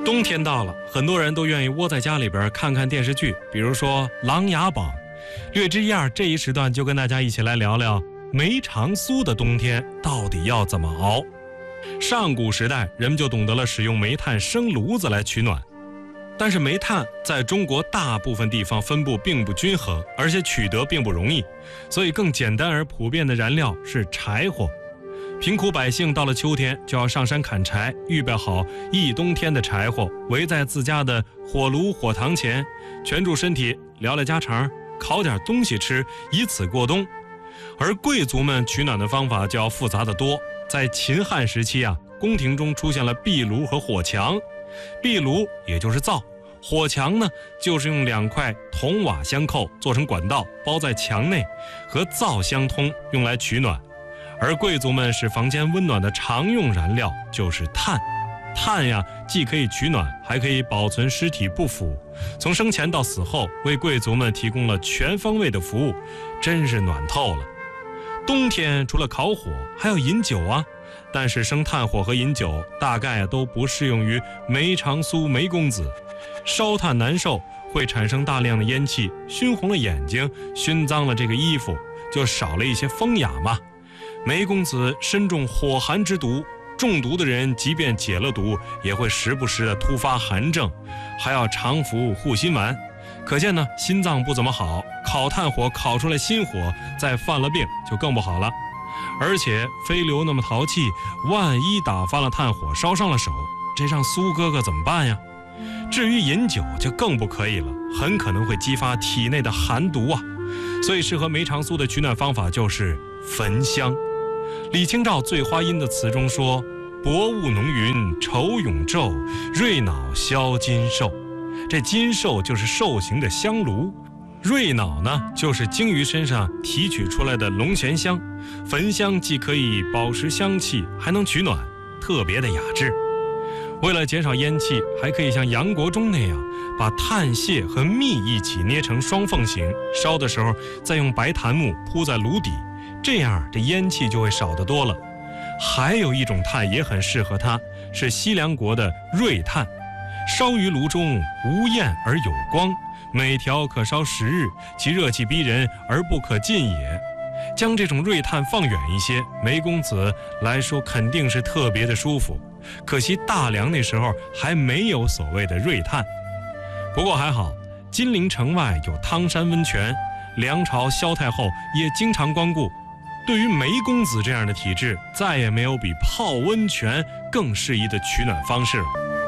冬天到了，很多人都愿意窝在家里边看看电视剧，比如说《琅琊榜》。略知一二，这一时段就跟大家一起来聊聊梅长苏的冬天到底要怎么熬。上古时代，人们就懂得了使用煤炭生炉子来取暖，但是煤炭在中国大部分地方分布并不均衡，而且取得并不容易，所以更简单而普遍的燃料是柴火。贫苦百姓到了秋天就要上山砍柴，预备好一冬天的柴火，围在自家的火炉火塘前，蜷住身体聊聊家常，烤点东西吃，以此过冬。而贵族们取暖的方法就要复杂得多。在秦汉时期宫廷中出现了壁炉和火墙。壁炉也就是灶，火墙呢就是用2块铜瓦相扣做成管道，包在墙内，和灶相通，用来取暖。而贵族们使房间温暖的常用燃料就是炭。炭既可以取暖，还可以保存尸体不腐，从生前到死后为贵族们提供了全方位的服务，真是暖透了。冬天除了烤火还要饮酒但是生炭火和饮酒大概都不适用于梅长苏梅公子。烧炭难受，会产生大量的烟气，熏红了眼睛，熏脏了这个衣服，就少了一些风雅嘛。梅公子身中火寒之毒，中毒的人即便解了毒，也会时不时的突发寒症，还要常服护心丸。可见呢，心脏不怎么好，烤炭火烤出来心火，再犯了病就更不好了。而且飞流那么淘气，万一打翻了炭火，烧伤了手，这让苏哥哥怎么办呀？至于饮酒就更不可以了，很可能会激发体内的寒毒所以适合梅长苏的取暖方法就是焚香。李清照《醉花阴》的词中说：薄雾浓云愁永昼，瑞脑消金兽。这金兽就是兽形的香炉，瑞脑呢就是鲸鱼身上提取出来的龙涎香。焚香既可以保持香气，还能取暖，特别的雅致。为了减少烟气，还可以像杨国忠那样，把炭屑和蜜一起捏成双缝形，烧的时候再用白檀木铺在炉底，这样这烟气就会少得多了。还有一种炭也很适合它，是西凉国的瑞炭，烧于炉中，无焰而有光，每条可烧10日，其热气逼人而不可尽也。将这种瑞炭放远一些，梅公子来说肯定是特别的舒服。可惜大梁那时候还没有所谓的瑞炭。不过还好，金陵城外有汤山温泉，梁朝萧太后也经常光顾。对于梅公子这样的体质，再也没有比泡温泉更适宜的取暖方式了。